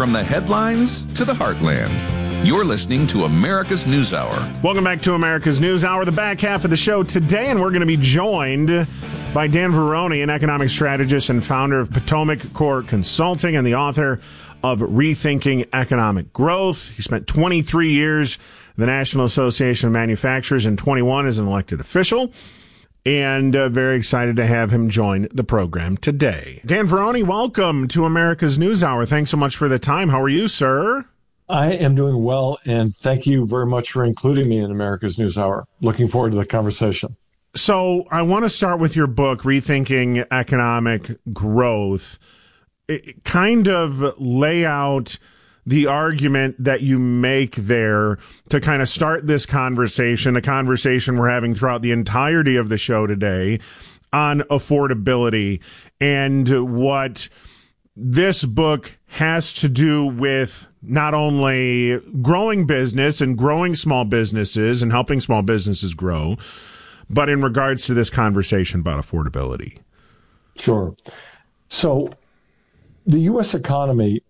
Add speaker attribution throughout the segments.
Speaker 1: From the headlines to the heartland, you're listening to America's News Hour.
Speaker 2: Welcome back to America's News Hour, the back half of the show today, and we're going to be joined by Dan Verrone, an economic strategist and founder of Potomac Core Consulting and the author of Rethinking Economic Growth. He spent 23 years at the National Association of Manufacturers and 21 as an elected official. And very excited to have him join the program today. Dan Verrone, welcome to America's News Hour. Thanks so much for the time. How are you, sir?
Speaker 3: I am doing well, and thank you very much for including me in America's News Hour. Looking forward to the conversation.
Speaker 2: So I want to start with your book, Rethinking Economic Growth. It kind of lay out the argument that you make there to kind of start this conversation, a conversation we're having throughout the entirety of the show today on affordability and what this book has to do with not only growing business and growing small businesses and helping small businesses grow, but in regards to this conversation about affordability.
Speaker 3: Sure. So the U.S. economy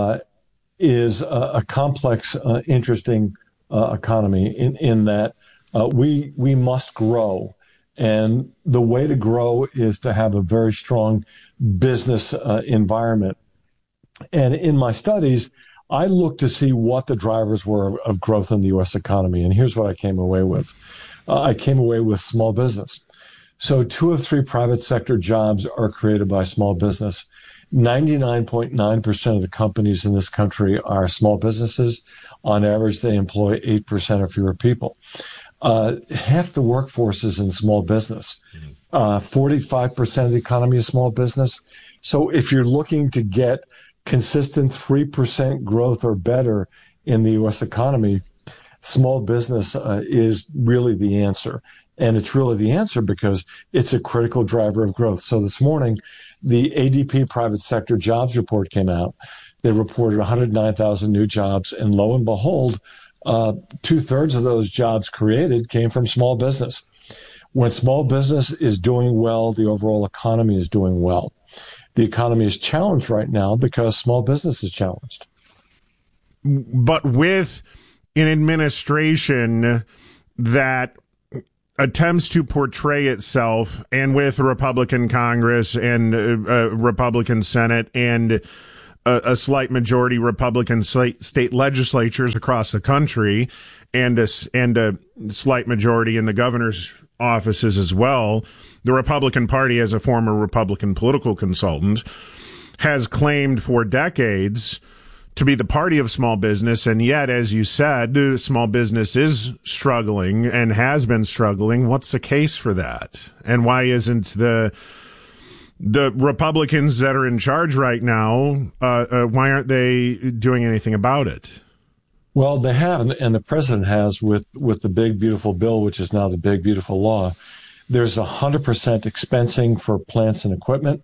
Speaker 3: is a complex, interesting economy in that we must grow. And the way to grow is to have a very strong business environment. And in my studies, I looked to see what the drivers were of growth in the U.S. economy. And here's what I came away with. I came away with small business. So 2 of 3 private sector jobs are created by small business. 99.9% of the companies in this country are small businesses. On average, they employ 8% or fewer people. Half the workforce is in small business. 45% of the economy is small business. So if you're looking to get consistent 3% growth or better in the U.S. economy, small business is really the answer. And it's really the answer because it's a critical driver of growth. So this morning, the ADP private sector jobs report came out. They reported 109,000 new jobs, and lo and behold, 2/3 of those jobs created came from small business. When small business is doing well, the overall economy is doing well. The economy is challenged right now because small business is challenged.
Speaker 2: But with an administration that attempts to portray itself, and with a Republican Congress and a Republican Senate and a slight majority Republican state legislatures across the country, and a slight majority in the governor's offices as well, the Republican Party, as a former Republican political consultant, has claimed for decades to be the party of small business, and yet, as you said, small business is struggling and has been struggling. What's the case for that? And why isn't the Republicans that are in charge right now, why aren't they doing anything about it?
Speaker 3: Well, they have, and the president has with the Big Beautiful Bill, which is now the Big Beautiful Law. There's 100% expensing for plants and equipment.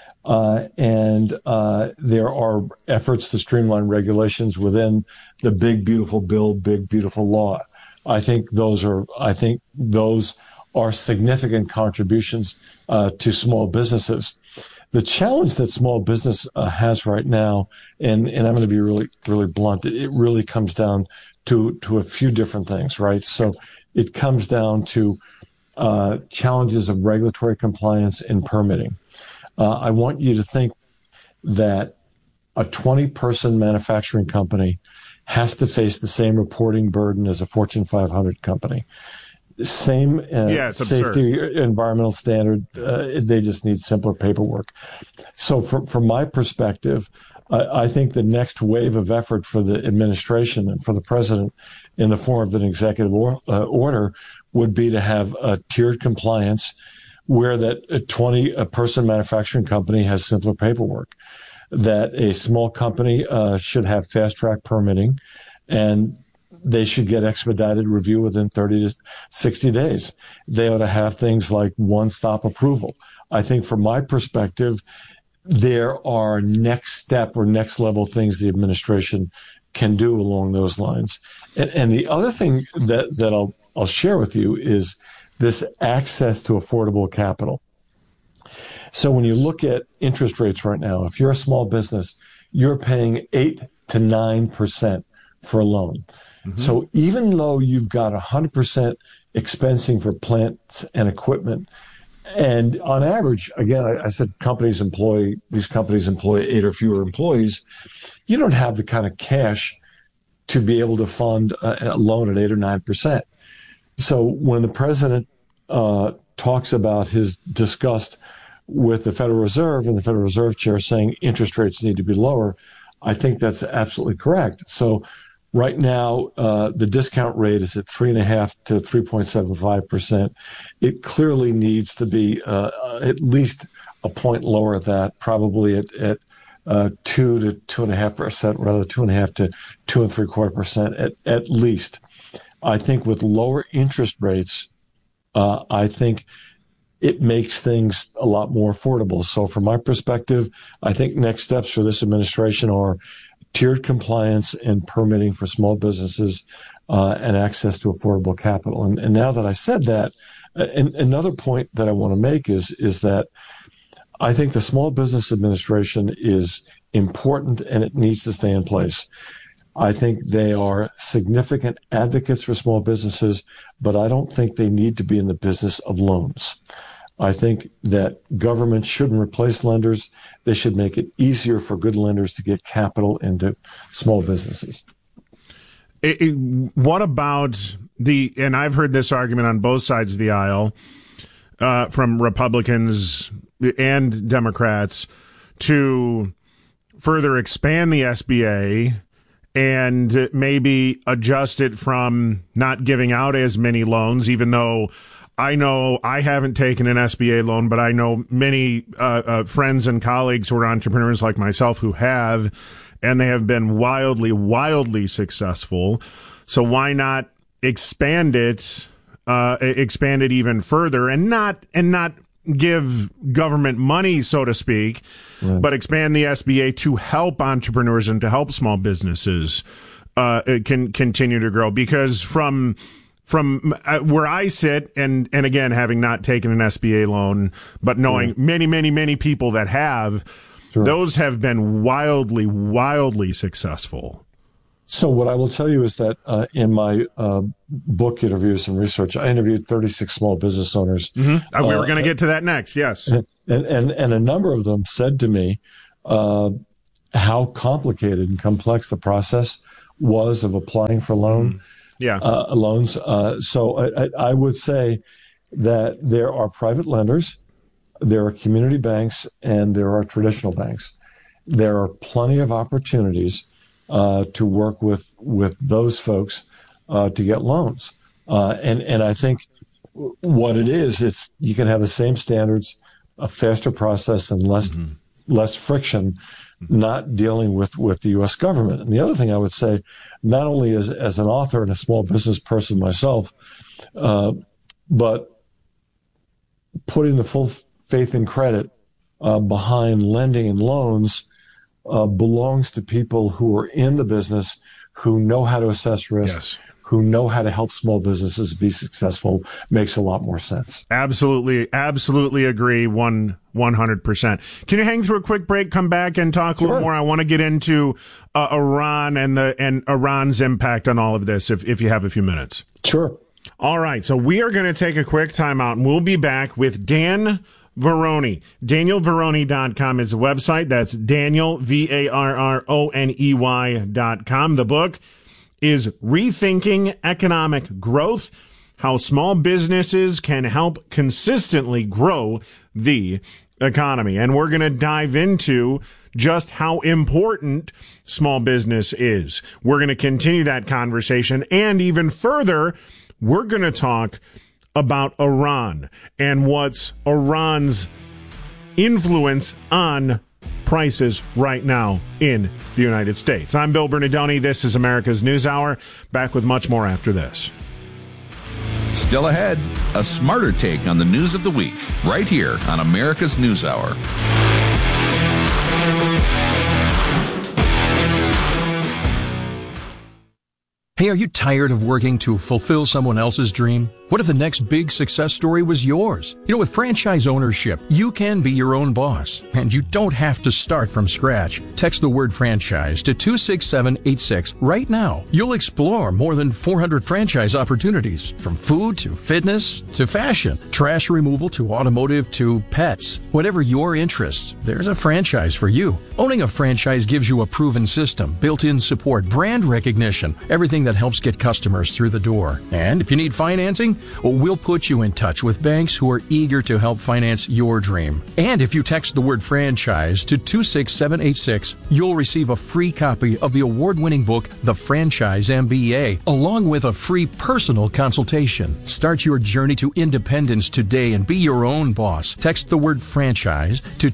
Speaker 3: And there are efforts to streamline regulations within the Big Beautiful Bill, Big Beautiful Law. I think those are significant contributions to small businesses. The challenge that small business has right now, and I'm going to be really, really blunt, it really comes down to a few different things, right? So it comes down to challenges of regulatory compliance and permitting. I want you to think that a 20-person manufacturing company has to face the same reporting burden as a Fortune 500 company. Same safety, environmental standard. They just need simpler paperwork. So from my perspective, I think the next wave of effort for the administration and for the president in the form of an executive order would be to have a tiered compliance where that a 20-person manufacturing company has simpler paperwork, that a small company should have fast-track permitting, and they should get expedited review within 30 to 60 days. They ought to have things like one-stop approval. I think from my perspective, there are next step or next level things the administration can do along those lines. And the other thing that I'll share with you is this access to affordable capital. So when you look at interest rates right now, if you're a small business, you're paying to 9% for a loan. So even though you've got 100% expensing for plants and equipment, and on average, again, I said these companies employ 8 or fewer employees, you don't have the kind of cash to be able to fund a loan at 8 or 9%. So when the president talks about his disgust with the Federal Reserve and the Federal Reserve Chair saying interest rates need to be lower, I think that's absolutely correct. So right now, the discount rate is at 3.5% to 3.75%. It clearly needs to be at least a point lower at that, probably at 2 to 2.5%, rather 2.5% to 2.75% at least. I think with lower interest rates, I think it makes things a lot more affordable. So from my perspective, I think next steps for this administration are tiered compliance and permitting for small businesses and access to affordable capital. And now that I said that, another point that I want to make is that I think the Small Business Administration is important and it needs to stay in place. I think they are significant advocates for small businesses, but I don't think they need to be in the business of loans. I think that government shouldn't replace lenders. They should make it easier for good lenders to get capital into small businesses.
Speaker 2: What about and I've heard this argument on both sides of the aisle, from Republicans and Democrats, to further expand the SBA and maybe adjust it from not giving out as many loans, even though I know I haven't taken an SBA loan, but I know many friends and colleagues who are entrepreneurs like myself who have, and they have been wildly, wildly successful. So why not expand it even further and not give government money, so to speak, right, but expand the SBA to help entrepreneurs and to help small businesses can continue to grow? Because from where I sit, and again, having not taken an SBA loan, but knowing many people that have, sure, those have been wildly, wildly successful.
Speaker 3: So what I will tell you is that in my book interviews and research, I interviewed 36 small business owners. Mm-hmm.
Speaker 2: We were going to get to that next, yes.
Speaker 3: And a number of them said to me how complicated and complex the process was of applying for loans. So I would say that there are private lenders, there are community banks, and there are traditional banks. There are plenty of opportunities to work with those folks to get loans. And I think what it is, you can have the same standards, a faster process, and less friction, not dealing with the U.S. government. And the other thing I would say, not only as an author and a small business person myself, but putting the full faith and credit behind lending and loans belongs to people who are in the business, who know how to assess risk, yes, who know how to help small businesses be successful. Makes a lot more sense. Absolutely
Speaker 2: agree 100%. Can you hang through a quick break, come back and talk a little more? I want to get into Iran and Iran's impact on all of this, if you have a few minutes.
Speaker 3: Sure.
Speaker 2: All right, so we are going to take a quick time out, and we'll be back with Dan Varrone. DanielVarrone.com is the website. That's Daniel, VARRONEY.com. The book is Rethinking Economic Growth, How Small Businesses Can Help Consistently Grow the Economy. And we're going to dive into just how important small business is. We're going to continue that conversation, and even further, we're going to talk about Iran and what's Iran's influence on prices right now in the United States. I'm Bill Bernardoni. This is America's News Hour. Back with much more after this.
Speaker 1: Still ahead, a smarter take on the news of the week, right here on America's News Hour.
Speaker 4: Hey, are you tired of working to fulfill someone else's dream? What if the next big success story was yours? You know, with franchise ownership, you can be your own boss, and you don't have to start from scratch. Text the word franchise to 26786 right now. You'll explore more than 400 franchise opportunities, from food to fitness to fashion, trash removal to automotive to pets. Whatever your interests, there's a franchise for you. Owning a franchise gives you a proven system, built-in support, brand recognition, everything that helps get customers through the door. And if you need financing, well, we'll put you in touch with banks who are eager to help finance your dream. And if you text the word franchise to 26786, you'll receive a free copy of the award-winning book, The Franchise MBA, along with a free personal consultation. Start your journey to independence today and be your own boss. Text the word franchise to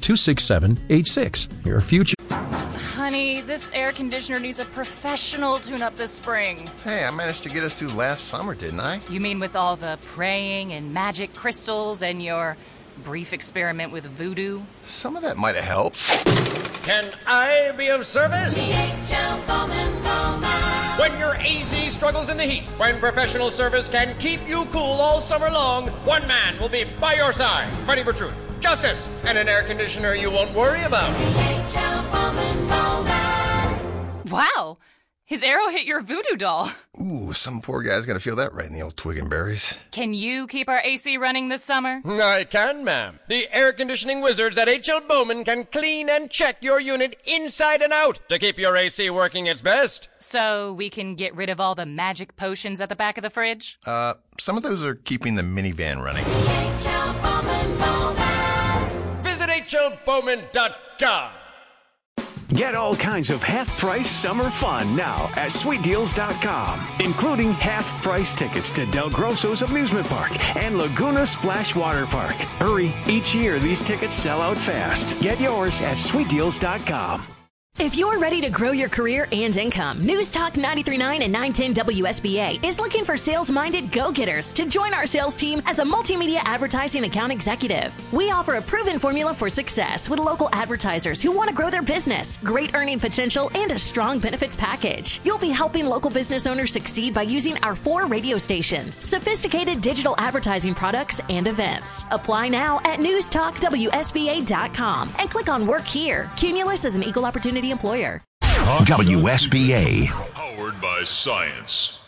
Speaker 4: 26786. Your future.
Speaker 5: Honey, this air conditioner needs a professional tune-up this spring.
Speaker 6: Hey, I managed to get us through last summer, didn't I?
Speaker 5: You mean with all the praying and magic crystals and your brief experiment with voodoo?
Speaker 6: Some of that might have helped.
Speaker 7: Can I be of service?
Speaker 8: DHL Bowman Bowman.
Speaker 7: When your AC struggles in the heat, when professional service can keep you cool all summer long, one man will be by your side, fighting for truth, justice, and an air conditioner you won't worry about.
Speaker 8: DHL Bowman Bowman.
Speaker 5: Wow! His arrow hit your voodoo doll.
Speaker 6: Ooh, some poor guy's gonna feel that right in the old twig and berries.
Speaker 5: Can you keep our AC running this summer?
Speaker 7: I can, ma'am. The air conditioning wizards at H.L. Bowman can clean and check your unit inside and out to keep your AC working its best.
Speaker 5: So we can get rid of all the magic potions at the back of the fridge?
Speaker 6: Some of those are keeping the minivan running.
Speaker 8: DHL Bowman Bowman.
Speaker 7: Visit HLBowman.com.
Speaker 9: Get all kinds of half-price summer fun now at SweetDeals.com, including half-price tickets to Del Grosso's Amusement Park and Laguna Splash Water Park. Hurry, each year these tickets sell out fast. Get yours at SweetDeals.com.
Speaker 10: If you're ready to grow your career and income, News Talk 93.9 and 910 WSBA is looking for sales-minded go-getters to join our sales team as a multimedia advertising account executive. We offer a proven formula for success with local advertisers who want to grow their business, great earning potential, and a strong benefits package. You'll be helping local business owners succeed by using our 4 radio stations, sophisticated digital advertising products, and events. Apply now at newstalkwsba.com and click on Work Here. Cumulus is an equal opportunity employer.
Speaker 11: WSBA.
Speaker 12: Powered by science.